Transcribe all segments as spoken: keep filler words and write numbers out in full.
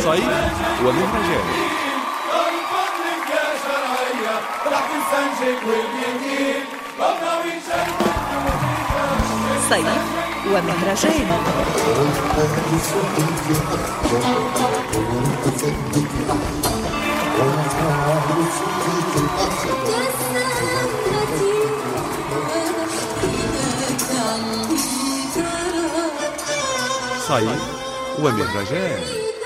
صيف ومهرجان. صيف ومهرجان. صيف ومهرجان.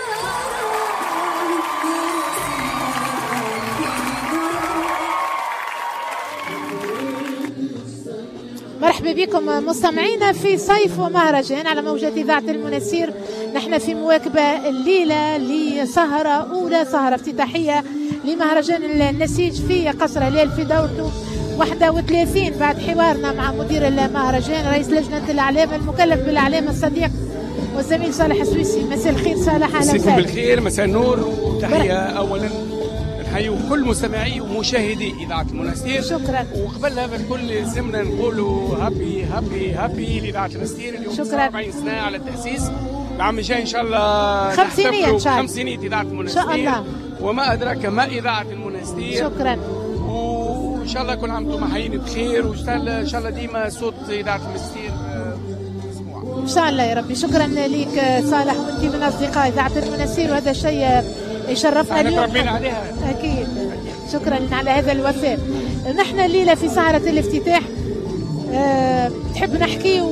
مرحبا بكم مستمعينا في صيف ومهرجان على موجات إذاعة المنسير. نحن في مواكبة الليلة لسهرة أولى، سهرة افتتاحية لمهرجان النسيج في قصر هلال في دورته واحد وثلاثين، بعد حوارنا مع مدير المهرجان رئيس لجنة الإعلام المكلف بالإعلام الصديق والزميل صالح السويسي. مساء الخير صالح. أهلا وسهلا. مساكم بالخير، مساء النور، وتحية أولا نحيي كل مستمعي ومشاهدي إذاعة المنسير. شكرا. وقبل هذا الكل زمنا نقولوا هابي هابي هابي لإذاعة المنسير. اليوم شكرا. أربعين سنة على التأسيس، العام الجاي إن شاء الله خمسينية إن شاء الله. خمسينية إذاعة المنسير إن شاء الله. وما أدراك ما إذاعة المنسير. شكرا. وإن شاء الله كل عام وأنتم محيين بخير، وإن شاء الله ديما صوت إذاعة المنسير مسموع إن شاء الله يا ربي. شكرا لك صالح، وأنت من أصدقاء إذاعة المنسير وهذا الشيء يشرفنا اليوم. احنا تربينا عليها. أكيد. شكرا على هذا الوفاء. نحن الليلة في سهرة الافتتاح. أه تحب نحكي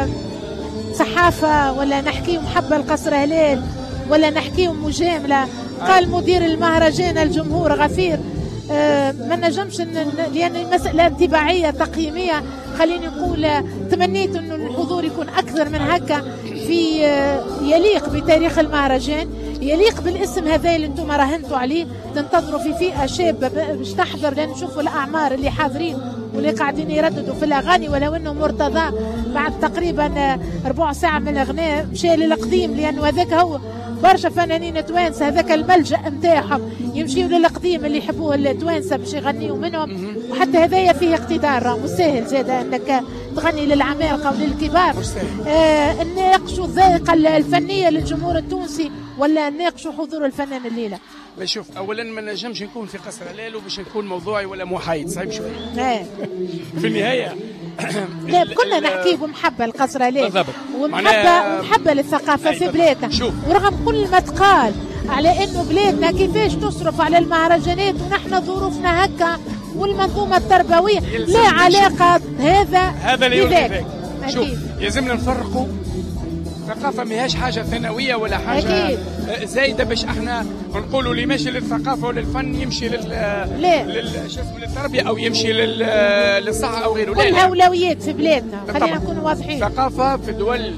صحافة ولا نحكي محبة القصر هلال ولا نحكي مجاملة؟ قال مدير المهرجان الجمهور غفير. أه ما نجمش لأن مسألة انطباعية تقييمية. خليني نقول تمنيت أنه الحضور يكون أكثر من هكا، في يليق بتاريخ المهرجان، يليق بالاسم هذا اللي انتم راهنتوا عليه. تنتظروا في فئة شابة باش تحضر، لأن نشوفوا الأعمار اللي حاضرين واللي قاعدين يرددوا في الأغاني، ولو أنه مرتضى بعد تقريبا ربع ساعة من الأغنية مشى للقديم، لأنه هذاك هو برشا فنانين توانسة هذاك الملجأ نتاعهم، يمشيوا للقديم اللي يحبوه التوانسة باش يغنيوا منهم. وحتى هذايا فيه اقتدار، مش سهل زاد انك تغني للعمالقة وللكبار. آه نناقشوا الذائقة الفنية للجمهور التونسي ولا نناقشوا حضور الفنان الليلة؟ شوف، اولا ما نجمش نكون في قصر هلال وباش نكون موضوعي ولا محايد، صعيب شويه. في النهايه لا كنا نحكي بمحبه القصر هلال بالضبط، ومحبه ومحبه للثقافه في بلادنا، ورغم كل ما تقال على انه بلادنا كيفاش تصرف على المهرجانات ونحن ظروفنا هكا والمنظومه التربويه لا علاقه هذا هذا بذاك. شوف، يلزمنا نفرقوا الثقافة ماهيش حاجة ثانوية ولا حاجة أكيد. زايدة باش احنا نقولوا اللي ماشي للثقافة وللفن يمشي لل لل شو اسمه للتربية أو يمشي لل... للصحة أو غيره. كل الأولويات في بلادنا خلينا نكونوا واضحين. الثقافة في الدول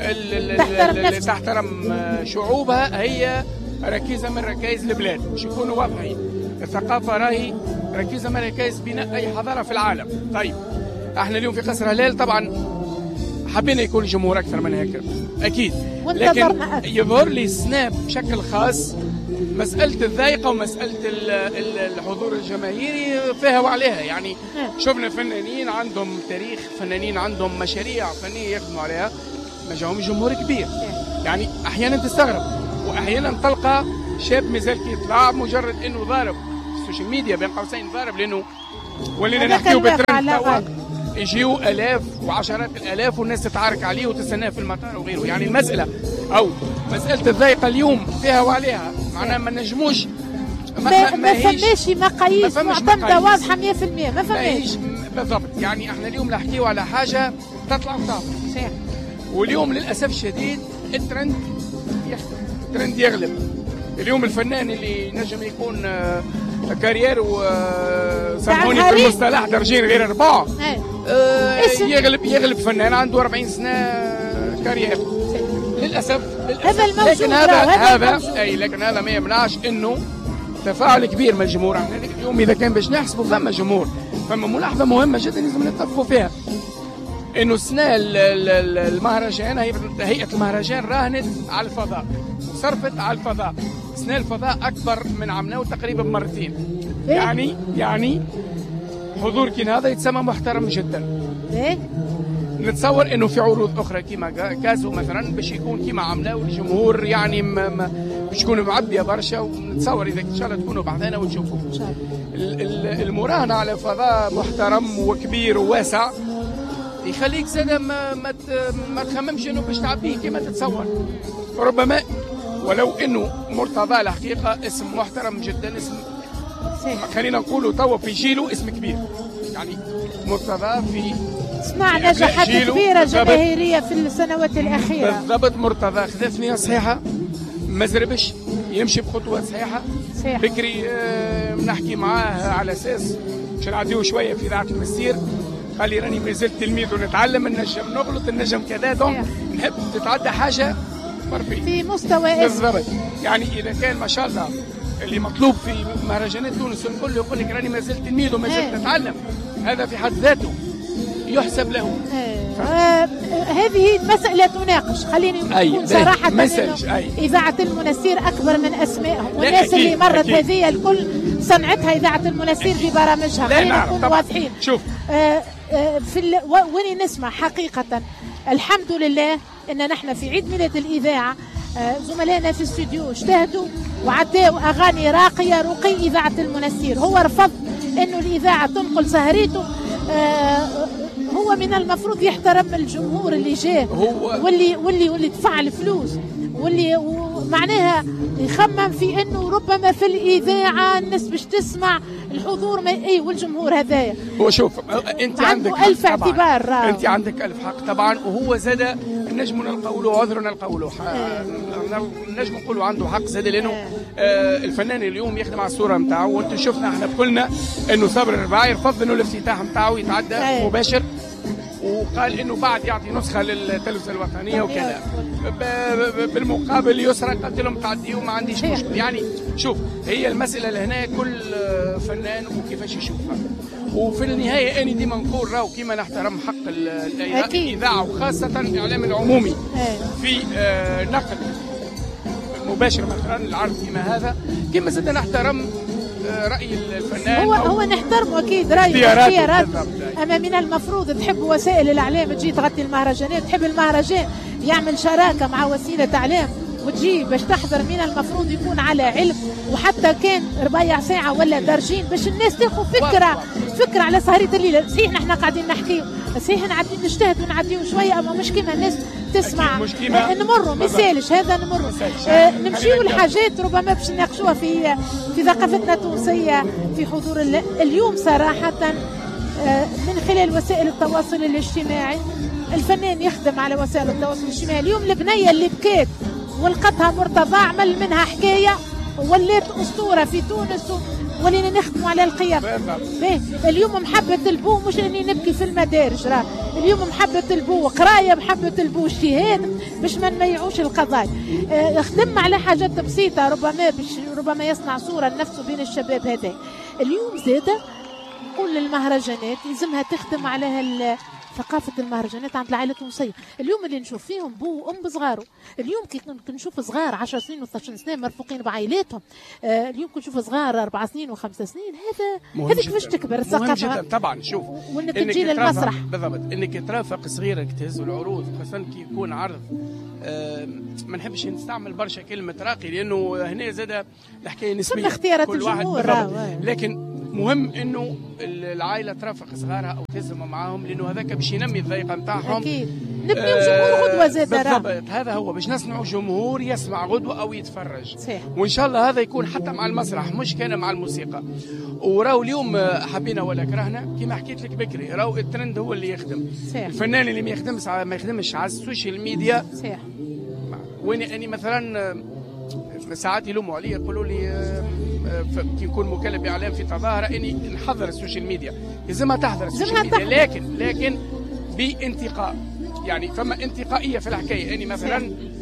اللي تحترم شعوبها هي ركيزة من ركائز البلاد، باش يكونوا واضحين. الثقافة راهي ركيزة من ركائز بناء أي حضارة في العالم. طيب احنا اليوم في قصر هلال طبعا حبينا يكون الجمهور أكثر من هيك أكيد، لكن يظهر لي السنة بشكل خاص مسألة الذائقة ومسألة الحضور الجماهيري فيها وعليها. يعني شفنا فنانين عندهم تاريخ، فنانين عندهم مشاريع فنية يخدموا عليها، ما جاهم جمهور كبير. يعني أحيانا تستغرب، وأحيانا تلقى شاب مازال يطلع مجرد إنه ضارب السوشيال ميديا بين قوسين ضارب، لأنه ولينا نحكيو بالترند يجيو آلاف وعشرات الآلاف والناس تتعارك عليه وتستناه في المطار وغيره. يعني المسألة أو مسألة الذائقة اليوم فيها وعليها، معناها ما نجموش ما, ما, ما فماش مقاييس معتمدة واضحة مية في المية. ما فماش بالضبط. يعني احنا اليوم نحكيو على حاجة تطلع وتهبط، واليوم للأسف الشديد الترند الترند يغلب. اليوم الفنان اللي نجم يكون كارير وسامحوني في المصطلح درجين غير أربعة آه يغلب يغلب فنان عنده أربعين سنة كارير للأسف, للأسف. هذا الموجود. لكن هذا هذا أي لكن هذا ما يمنعش إنه تفاعل كبير من الجمهور. احنا اليوم إذا كان باش نحسبوا فما جمهور، فما ملاحظة مهمة جدا لازم نتفقوا فيها، إنه السنة المهرجان هيئة المهرجان راهنت على الفضاء، صرفت على الفضاء. سنة الفضاء أكبر من عمناو تقريبا مرتين. إيه؟ يعني يعني حضور كين هذا يتسمى محترم جدا. إيه؟ نتصور انه في عروض اخرى كيما كازو مثلا باش يكون كيما عملوا الجمهور يعني باش يكونوا معبيه برشا، ونتصور اذا ان شاء الله تكونوا بعضنا ونشوفوا المراهنه على فضاء محترم وكبير وواسع يخليك زاد ما ما, ما تخممش انه باش تعبيه كيما تتصور. ربما ولو انه مرتضى الحقيقه اسم محترم جدا، اسم خلينا نقولوا توا في جيله اسم كبير، يعني مرتضى في صنع نجاحات كبيره جماهيريه في السنوات الاخيره. بالضبط، مرتضى خذا ثنيه صحيحه، ما زربش، يمشي بخطوات صحيحه. صحيح. بكري آه نحكي معاه على اساس باش نعديو شويه في اذاعه المسير، قال لي راني مازلت تلميذ ونتعلم، النجم نغلط النجم كذا، دونك نحب تتعدى حاجه في مستوى بالضبط. يعني اذا كان ما شاء الله اللي مطلوب في مهرجانات تونس الكل يقول لك راني مازلت تلميذ وما زلت نتعلم، هذا في حد ذاته يحسب له. ف... آه هذه مسألة تناقش، خليني نقول صراحة إذاعة المنسير أكبر من أسمائهم، والناس اللي مرت أكيد. هذه الكل صنعتها إذاعة المنسير في برامجها، خلينا نكون واضحين. شوف آه آه في ال... وين نسمع حقيقة الحمد لله إن نحن في عيد ميلاد الإذاعة آه زملائنا في الاستوديو اجتهدوا وعداوا أغاني راقية رقي إذاعة المنسير. هو رفض إنه الإذاعة تنقل سهريته، آه هو من المفروض يحترم الجمهور اللي جاه واللي واللي واللي دفع الفلوس، واللي معناها يخمم في انه ربما في الاذاعه الناس باش تسمع الحضور ما اي والجمهور هذايا. هو شوف انت عندك الف اعتبار، انت عندك الف حق طبعا، وهو زاد النجم نلقوا عذر نلقوا له النجم نقولوا عنده حق زاد، لانه آه الفنان اليوم يخدم على الصوره نتاعو، وانتم شفنا احنا كلنا انه صابر الرباعي رفض انه الافتتاح نتاعو يتعدى أيه. مباشر، وقال انه بعد يعطي نسخه للتلفزه الوطنيه وكذا، بالمقابل يسرى قلت لهم تعديوا ما عنديش مشكله. يعني شوف هي المساله لهنا كل فنان وكيفاش يشوفها، وفي النهايه انا ديما نقول راهو كيما نحترم حق الاذاعه وخاصه الاعلام العمومي في نقل مباشر مثلا العرض كيما هذا، كيما زاد نحترم رأي الفنان. هو هو نحترمه اكيد رايه اختيارات، اما من المفروض تحب وسائل الاعلام تجي تغطي المهرجانات، تحب المهرجان يعمل شراكه مع وسيله اعلام وتجي باش تحضر، من المفروض يكون على علم، وحتى كان ربع ساعه ولا درجين باش الناس تاخذ فكره فكره على سهريه الليله. صحيح نحن قاعدين نحكيو، صحيح قاعدين نجتهد ونعديو شويه، اما مش كيما الناس تسمع آه نمروا ما يسالش هذا نمروا آه نمشيو لحاجات ربما باش نناقشوها في في ثقافتنا التونسيه في حضور اليوم صراحه. آه من خلال وسائل التواصل الاجتماعي الفنان يخدم على وسائل التواصل الاجتماعي. اليوم البنيه اللي بكيت ولقتها مرتضى عمل منها حكايه ولات اسطوره في تونس، ولينا نخدموا على القيم. اليوم محبه البو مش اني نبكي في المدارج، راه اليوم محبه البو قرايه، محبه البو اجتهاد باش ما نميعوش القضايا. اه خدم على حاجات بسيطه ربما باش ربما يصنع صوره لنفسه بين الشباب هذا. اليوم زاده كل المهرجانات لازمها تخدم على ثقافة المهرجانات عند العائلة التونسية. اليوم اللي نشوف فيهم بو وأم بصغاره، اليوم كي نشوف صغار عشر سنين واثناش سنين مرفوقين بعائلاتهم، آه اليوم كي نشوف صغار أربع سنين وخمس سنين، هذا هذا كيفاش تكبر الثقافة طبعا. شوف وانك تجي للمسرح بالضبط، انك ترافق صغيرك تهز العروض، خاصة كي يكون عرض آه ما نحبش نستعمل برشا كلمة راقي، لأنه هنا زاد الحكاية نسبية اختيارات الجمهور، لكن مهم انه العائله ترافق صغارها او تهزم معاهم، لانه هذاك باش ينمي الذائقه نتاعهم. اكيد نبنيو جمهور غدوه زاد بالضبط، هذا هو باش نصنعوا جمهور يسمع غدوه او يتفرج. صحيح. وان شاء الله هذا يكون حتى مع المسرح مش كان مع الموسيقى. وراو اليوم حبينا ولا كرهنا كما حكيت لك بكري، راو الترند هو اللي يخدم. صحيح. الفنان اللي ما يخدمش ما يخدمش على السوشيال ميديا. صحيح. وين اني مثلا ساعات يلوموا علي يقولوا لي كي نكون مكلف باعلام في تظاهره اني نحضر السوشيال ميديا، لازمها تحضر السوشيال ميديا، لكن لكن بانتقاء. يعني فما انتقائيه في الحكايه، اني مثلا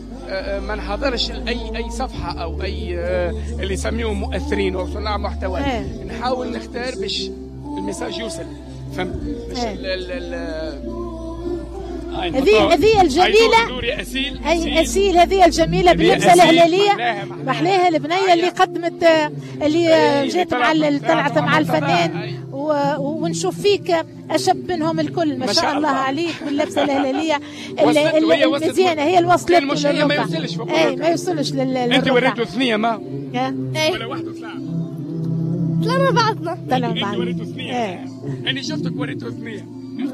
ما نحضرش اي اي صفحه او اي اللي يسميهم مؤثرين او صناع محتوى، نحاول نختار باش الميساج يوصل، فهمت؟ باش هذه هذه الجميله أسيل اي اسيل هذه الجميله باللبسه الهلاليه محلاها البنيه اللي قدمت اللي جات مع طلعت مع الفنان، ونشوف فيك أشب منهم الكل ما, ما شاء الله عليك باللبسة الهلالية المزيانة هي اللي وصلت مش هي ما يوصلش اي ما يوصلش لل انت وريته ثنية ما اي ولا واحدة طلع طلع مع بعضنا طلع مع بعضنا انت وريته ثنية انا شفتك وريته ثنية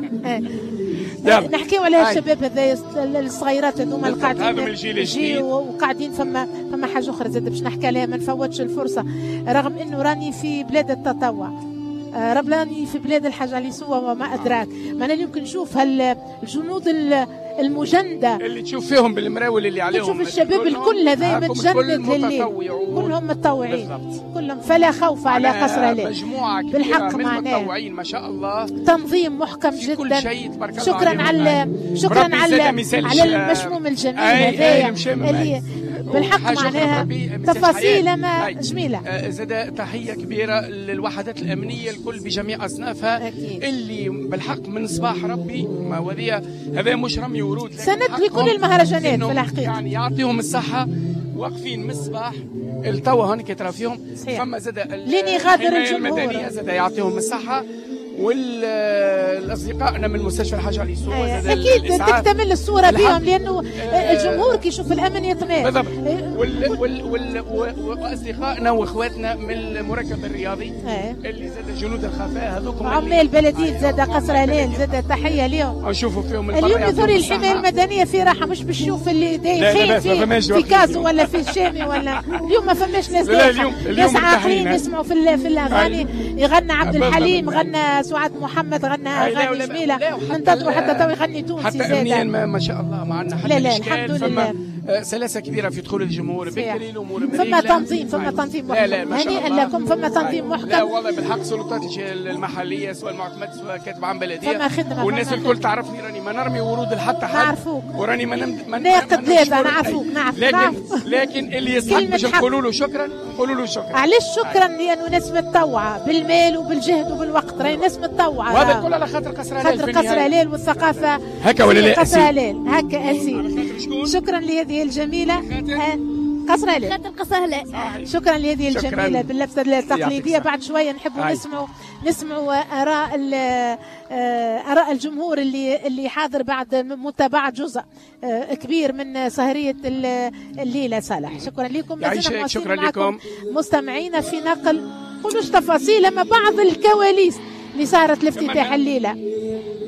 نحكيو على الشباب هذا الصغيرات هذوما اللي قاعدين هذوما الجيل الجديد وقاعدين فما فما حاجه اخرى زاد باش نحكي عليها ما نفوتش الفرصه رغم انه راني في بلاد التطوع ربلاني في بلاد الحاجة اللي سوى وما أدراك ما أنا يمكن نشوف هالجنود المجندة اللي تشوف فيهم بالمراول اللي عليهم تشوف الشباب الكل هذا متجند لليل كلهم متطوعين كلهم فلا خوف على قصر هلال مجموعة بالحق معناه ما شاء الله تنظيم محكم جدا شكرا على شكرا على على المشموم الجميل هذايا اللي بالحق معناها تفاصيل ما جميلة. زاد تحية كبيرة للوحدات الأمنية الكل بجميع أصنافها أكيد. اللي بالحق من صباح ربي ما وذي هذا مش رمي ورود سند لكل المهرجانات في الحقيقة يعني يعطيهم الصحة واقفين من الصباح التوا هونيك ترى فيهم فما زاد لين يغادر الجمهور المدنية زاد يعطيهم الصحة والاصدقائنا من مستشفى الحاجه علي سوى أيه. اكيد تكتمل الصوره بهم لانه الجمهور كي يشوف الامن يطمئن بالضبط وال وال وال واصدقائنا واخواتنا من المركب الرياضي أيه. اللي زاد جنود الخفاء هذوكم عمال بلديه زاد قصر هلال زاد تحيه لهم نشوفوا فيهم اليوم يظهر الحمايه المدنيه في راحه مش بشوف اللي دايخين في, في كازو ولا في الشامي ولا اليوم ما فماش ناس دايخه ناس عاقلين يسمعوا في في الاغاني يغنى عبد الحليم غنى سعاد محمد غنى اغاني جميله ننتظروا حتى تو يغني تونسي حتى امنيا ما شاء الله معنا حتى لا لا الحمد لله سلاسه كبيره في دخول الجمهور بكري الامور فما تنظيم فما تنظيم هنيئا لكم فما تنظيم محكم لا والله بالحق سلطات المحليه سواء المعتمد سواء كاتب عام بلديه فما خدمه والناس الكل تعرفني راني ما نرمي ورود لحتى حد نعرفوك وراني ما نم ناقد ليزا نعرفوك نعرف لكن لكن اللي يستحق باش نقولوا له شكرا نقولوا له شكرا علاش شكرا لانه ناس متطوعه بالمال وبالجهد وبالوقت راهي ناس متطوعه وهذا كله على خاطر قصر هلال خاطر قصر هلال والثقافه هكا ولا لا قصر هلال هكا اسي شكرا لهذه الجميله قصر هلال خاطر قصر هلال شكرا لهذه الجميله باللبسه التقليديه بعد شويه نحبوا نسمعوا نسمعوا اراء اراء الجمهور اللي اللي حاضر بعد متابعه جزء كبير من سهريه الليله صالح شكرا لكم شكرا لكم مستمعينا في نقل قولوش تفاصيل اما بعض الكواليس اللي صارت لافتتاح الليله